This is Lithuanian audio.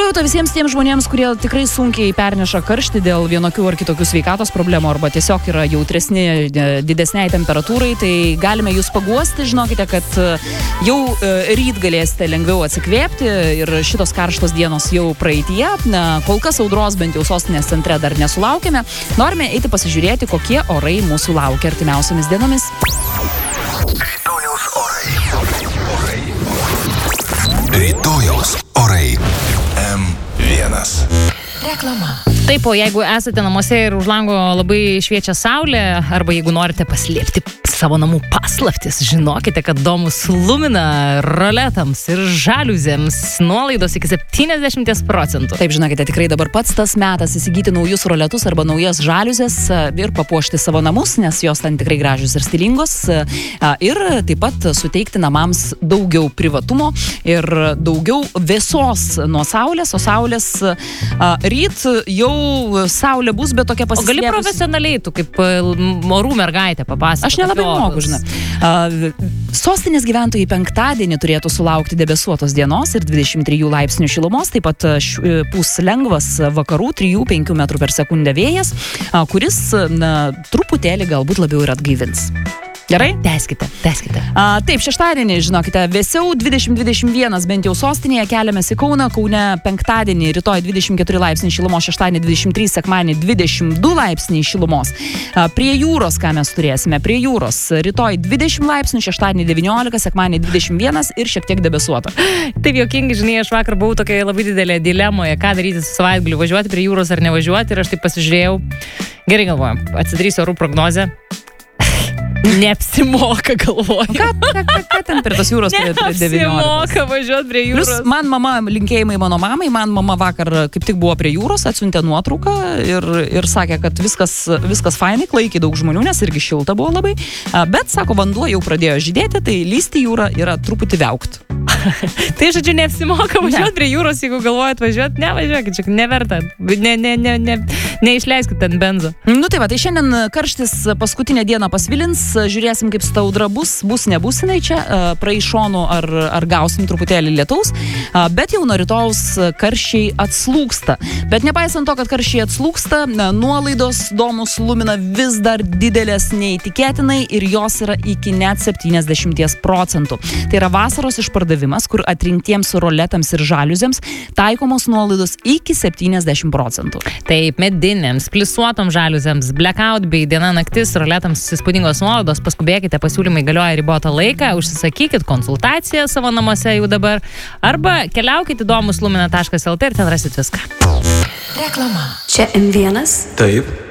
Užuojauta visiems tiems žmonėms, kurie tikrai sunkiai perneša karštį dėl vienokių ar kitokių sveikatos problemų arba tiesiog yra jautresni didesniai temperatūrai, tai galime jūs paguosti, žinokite, kad jau ryt galėsite lengviau atsikvėpti ir šitos karštos dienos jau praeityje. Kol kas audros bent jau sostinės centre dar nesulaukėme. Norime eiti pasižiūrėti, kokie orai mūsų laukia artimiausiomis dienomis. Rytojaus orai. M1. Reklama. Taip, o jeigu esate namuose ir už lango labai šviečia saulė, arba jeigu norite paslėpti savo namų paslaptis, žinokite, kad Domus Lumina roletams ir žaliuzėms nuolaidos iki 70%. Taip, žinokite, tikrai dabar pats tas metas įsigyti naujus roletus arba naujas žaliuzės ir papuošti savo namus, nes jos ten tikrai gražios ir stilingos. Ir taip pat suteikti namams daugiau privatumo ir daugiau vėsos nuo saulės, o saulės ryt jau saulė bus, bet tokia pasislėpusi. O gali profesionaliai, tu kaip orų mergaitė papasakoti? Aš nelabai moku, žinai. Sostinės gyventojai penktadienį turėtų sulaukti debesuotos dienos ir 23 laipsnių šilumos, taip pat pūs lengvas vakarų 3-5 metrų per sekundę vėjas, kuris truputėlį galbūt labiau ir atgaivins. Gerai? Tęskite. Taip, šeštadienį, žinokite, vėsiau 20-21 bent jau sostinėje, keliamės į Kauną. Kaune penktadienį, rytoj 24 laipsniai šilumos, šeštadienį 23, sekmadienį 22 laipsniai šilumos. Prie jūros, ką mes turėsime? Prie jūros rytoj 20 laipsnių, šeštadienį 19, sekmadienį 21 ir šiek tiek debesuota. Taip juokingai, žinai, aš vakar buvau tokioje labai didelėje dilemoje, ką daryti su savaitgaliu, važiuoti prie jūros ar nevažiuoti, ir aš taip pasižiūrėjau. Gerai galvojam, atsidarysiu orų prognozę. Neapsimoka, galvoju. Ką ten prie tos jūros prie 19? Neapsimoka važiuoti prie jūros. Plius man mama, linkėjimai mano mamai, man mama vakar kaip tik buvo prie jūros, atsiuntė nuotrauką ir sakė, kad viskas fainai, klaikė daug žmonių, nes irgi šilta buvo labai, bet, sako, vanduo jau pradėjo žydėti, tai lysti jūra yra truputį viaukt. Tai, žodžiu, neapsimoka važiuoti prie jūros, jeigu galvojat važiuoti, nevažiuokit, čia neverta, neišleiskit ten benzo. Nu tai va, tai šiandien karštis paskutinę dieną pasvilins, žiūrėsim, kaip stauda bus nebus jinai čia, praeis šonu ar gausim truputėlį lietaus, bet jau nuo rytojaus karščiai atslūgsta. Bet nepaisant to, kad karščiai atslūgsta, nuolaidos Domus Lumina vis dar didelės neįtikėtinai ir jos yra iki net 70%. Tai yra vasaros išpardavimas, kur atrinktiems roletams ir žaliuzėms taikomos nuolaidos iki 70%. Taip, medinėms, plisuotom žaliuzėms, blackout bei diena naktis roletams įspūdingos nuolaidos, paskubėkite, pasiūlymai galioja ribotą laiką, užsisakykit konsultaciją savo namuose jau dabar, arba keliaukite domuslumina.lt ir ten rasit viską. Reklama. Čia M1. Taip.